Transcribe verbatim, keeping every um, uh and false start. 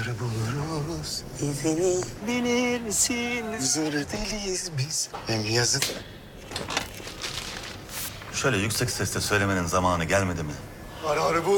buluruz izini bilirsin. Zır deliyiz biz. Hem yazın. Şöyle yüksek sesle söylemenin zamanı gelmedi mi? Ara ara bu.